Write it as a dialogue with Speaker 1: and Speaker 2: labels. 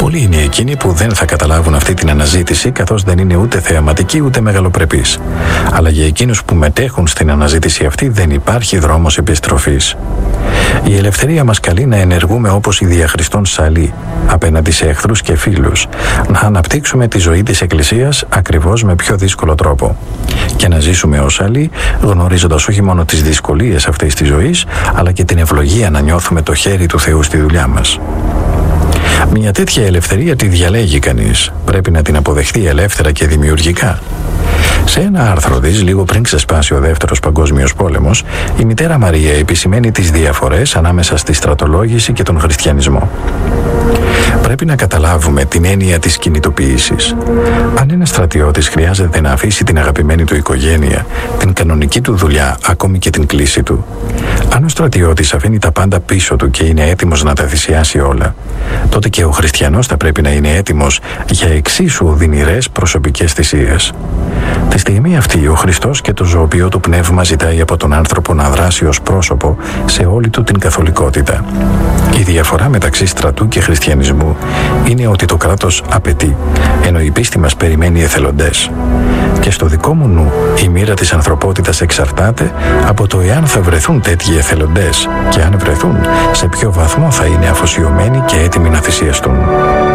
Speaker 1: Πολλοί είναι εκείνοι που δεν θα καταλάβουν αυτή την αναζήτηση, καθώς δεν είναι ούτε θεαματική ούτε μεγαλοπρεπής. Αλλά για εκείνους που μετέχουν στην αναζήτηση αυτή δεν υπάρχει δρόμος επιστροφής. Η ελευθερία μας καλεί να ενεργούμε όπως η δια Χριστόν Σαλή, απέναντι σε εχθρούς και φίλους, να αναπτύξουμε τη ζωή της Εκκλησίας ακριβώς με πιο δύσκολο τρόπο και να ζήσουμε ως Σαλή, γνωρίζοντας όχι μόνο τις δυσκολίες αυτής της ζωής, αλλά και την ευλογία να νιώθουμε το χέρι του Θεού στη δουλειά μας. Μια τέτοια ελευθερία τη διαλέγει κανείς. Πρέπει να την αποδεχτεί ελεύθερα και δημιουργικά. Σε ένα άρθρο της, λίγο πριν ξεσπάσει ο Δεύτερος Παγκόσμιος Πόλεμος, η μητέρα Μαρία επισημαίνει τις διαφορές ανάμεσα στη στρατολόγηση και τον χριστιανισμό. Πρέπει να καταλάβουμε την έννοια της κινητοποίησης. Αν ένας στρατιώτης χρειάζεται να αφήσει την αγαπημένη του οικογένεια, την κανονική του δουλειά, ακόμη και την κλίση του, αν ο στρατιώτης αφήνει τα πάντα πίσω του και είναι έτοιμος να τα θυσιάσει όλα, τότε και ο χριστιανός θα πρέπει να είναι έτοιμος για εξίσου οδυνηρές προσωπικές θυσίες. Τη στιγμή αυτή ο Χριστός και το ζωοποιό του πνεύμα ζητάει από τον άνθρωπο να δράσει ως πρόσωπο σε όλη του την καθολικότητα. Η διαφορά μεταξύ στρατού και χριστιανισμού είναι ότι το κράτος απαιτεί, ενώ η πίστη μας περιμένει εθελοντές. Και στο δικό μου νου η μοίρα της ανθρωπότητας εξαρτάται από το εάν θα βρεθούν τέτοιοι εθελοντές και αν βρεθούν σε ποιο βαθμό θα είναι αφοσιωμένοι και έτοιμοι να θυσιαστούν.